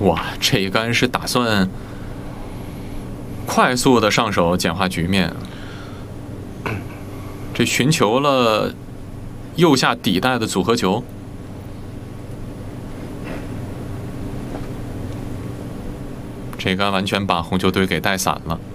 哇，这一杆是打算快速的上手简化局面，这寻求了右下底带的组合球。这杆完全把红球队给带散了。